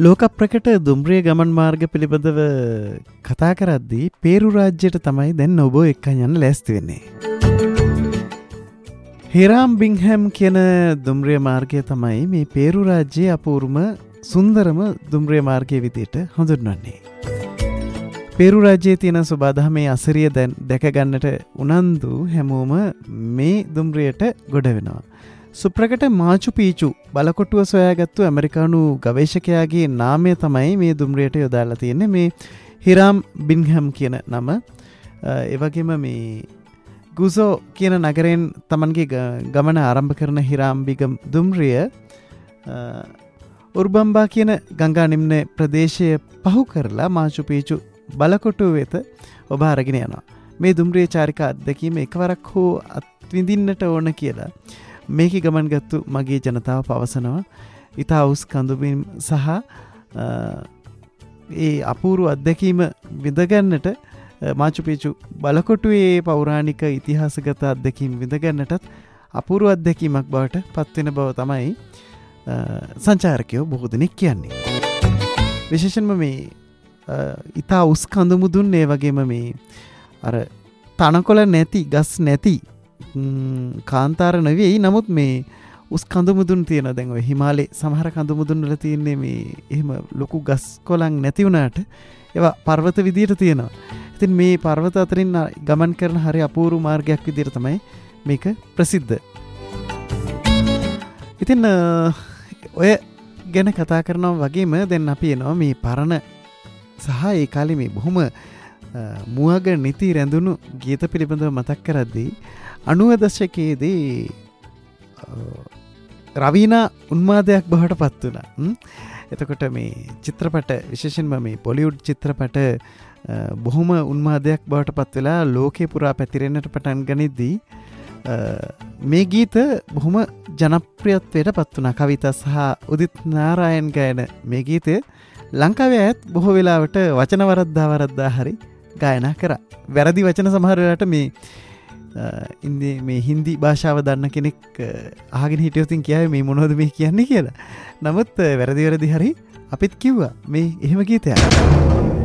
ලෝක ප්‍රකට දුම්රිය ගමන් මාර්ග පිළිබඳව කතා කරද්දී පේරු රාජ්‍යයට තමයි දැන් ඔබ එක්ක යන්න ලෑස්ති වෙන්නේ. හිරාම් බින්ග්හැම් කියන දුම්රිය මාර්ගය තමයි මේ පේරු රාජ්‍යයේ අපූර්වම සුන්දරම දුම්රිය මාර්ගයේ විදිහට හඳුන්වන්නේ. පේරු රාජ්‍යයේ තියෙන සුබාදහමේ අසිරිය දැන් දැක ගන්නට උනන්දු හැමෝම මේ දුම්රියට ගොඩ වෙනවා. සුප්‍රකට මාචු පීචු බලකොටුව සොයාගත්තු ඇමරිකානු ගවේෂකයාගේ නාමය තමයි මේ දුම්රියට යොදාලා තියෙන්නේ. මේ හිරාම් බින්ග්හැම් කියන නම. ඒ වගේම මේ ගුසෝ කියන නගරයෙන් තමන්ගේ ගමන ආරම්භ කරන හිරාම් බිගම් දුම්රිය උර්බම්බා කියන ගංගා නිම්න ප්‍රදේශය පහු කරලා මාචු පීචු බලකොටුව වෙත ඔබ අරගෙන යනවා. මේ දුම්රිය චාරිකා අත්දැකීම එකවරක් හෝ අත්විඳින්නට ඕන කියලා මේක ගමන් ගත්තු මගේ ජනතාව පවසනවා. ඉතා උස් කඳුබිම් සහ ඒ අපූරු අත්දැකීම විඳගන්නට මාචු පීචු බලකොටුවේ පෞරාණික ඉතිහාසගත අත්දැකීම් විඳගන්නටත් අපූරු අත්දැකීමක් බවට පත්වෙන බව තමයි සංචාරකයෝ බොහෝ දෙනෙක් කියන්නේ. විශේෂයෙන්ම මේ ඉතා උස් කඳුමුදුන් ඒ වගේම මේ අර තනකොළ නැති ගස් නැති කාන්තාර නෙවෙයි. නමුත් මේ උස් කඳුමුදුන් තියෙන දැන් ඔය හිමාලයේ සමහර කඳුමුදුන් වල තියෙන්නේ මේ එහෙම ලොකු ගස් කොළන් නැති වුණාට ඒවා පර්වත විදියට තියෙනවා. ඉතින් මේ පර්වත අතරින් ගමන් කරන හරි අපූර්ව මාර්ගයක් විදියට තමයි මේක ප්‍රසිද්ධ. ඉතින් ඔය ගැන කතා කරනවා වගේම දැන් අපි එනවා මේ පරණ සහ ඒ කාලේ මේ බොහොම මුවග නිති රැඳුණු ගීත පිළිබඳව මතක් කරද්දී 90 දශකයේදී රවීනා උන්මාදයක් බවට පත් වුණා. එතකොට මේ චිත්‍රපට විශේෂයෙන්ම මේ පොලිවුඩ් චිත්‍රපට බොහොම උන්මාදයක් බවට පත් වෙලා ලෝකේ පුරා පැතිරෙන්නට පටන් ගනිද්දී මේ ගීත බොහොම ජනප්‍රියත්වයට පත් වුණා. කවිතා සහ උදිත් නාරායන් ගායන මේ ගීතය ලංකාවේ අයත් බොහෝ වෙලාවට වචන වරද්දා හරි ගායනා කරා. වැරදි වචන සමහර වෙලාවට මේ හින්දි භාෂාව දන්න කෙනෙක් අහගෙන හිටියොත් කියාවේ මේ මොනවද මේ කියන්නේ කියලා. නමුත් වැරදි හරි අපිත් කිව්වා මේ එහෙම ගීතයක්.